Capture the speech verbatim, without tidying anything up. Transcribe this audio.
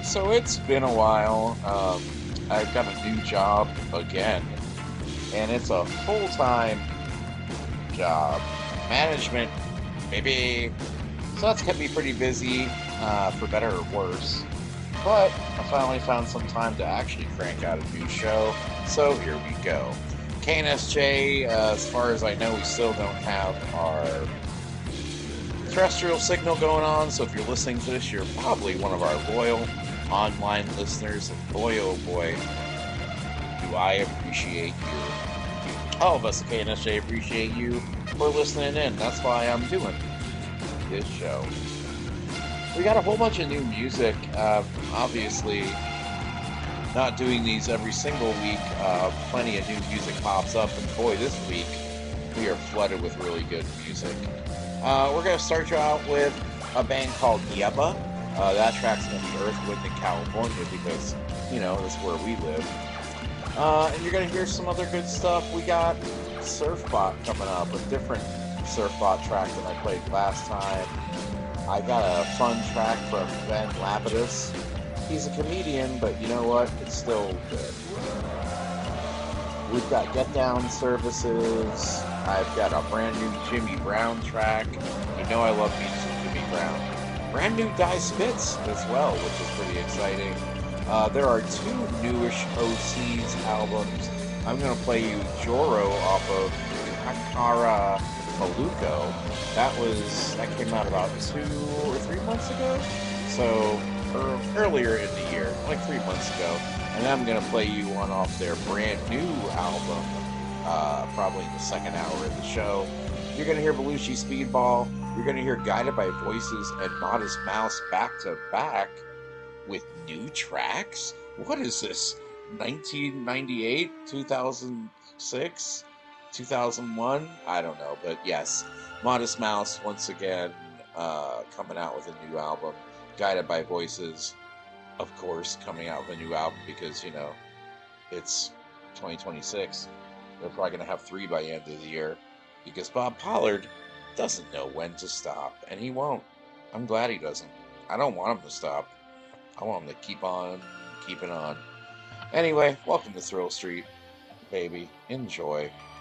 So it's been a while. Um, I've got a new job again, and it's a full time job. Management, maybe. So that's kept me pretty busy, uh, for better or worse. But I finally found some time to actually crank out a new show. So here we go. K N S J, uh, as far as I know, we still don't have our terrestrial signal going on. So if you're listening to this, you're probably one of our loyal online listeners. And boy, oh boy, do I appreciate you. All of us at K N S J appreciate you for listening in. That's why I'm doing this show. We got a whole bunch of new music. Uh, obviously, not doing these every single week. Uh, plenty of new music pops up, and boy, this week we are flooded with really good music. Uh, we're going to start you out with a band called Yeba. Uh, that track's going to be Earth, Wind, and California because, you know, that's where we live. Uh, and you're going to hear some other good stuff. We got Surfbot coming up, a different Surfbot track than I played last time. I got a fun track from Ben Lapidus. He's a comedian, but you know what? It's still good. We've got Get Down Services. I've got a brand new Jimmy Brown track. You know I love me some Jimmy Brown. Brand new Die Spitz as well, which is pretty exciting. Uh, there are two newish O Cs albums. I'm going to play you Joro off of Hakara Maluko. That was that came out about two or three months ago. So er, earlier in the year, like three months ago. And then I'm going to play you one off their brand new album, uh, probably in the second hour of the show. You're going to hear Belushi Speedball. You're going to hear Guided by Voices and Modest Mouse back to back with new tracks. What is this? nineteen ninety-eight, two thousand six, two thousand one? I don't know. But yes, Modest Mouse once again uh, coming out with a new album. Guided by Voices, of course, coming out with a new album because, you know, it's twenty twenty-six. They're probably going to have three by the end of the year because Bob Pollard doesn't know when to stop, and he won't. I'm glad he doesn't. I don't want him to stop. I want him to keep on keeping on. Anyway, welcome to Thrill Street, baby. Enjoy.